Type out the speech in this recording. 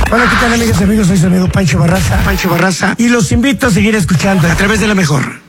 Hola, ¿qué tal, amigas y amigos? Soy su amigo Pancho Barraza. Y los invito a seguir escuchando a través de la mejor.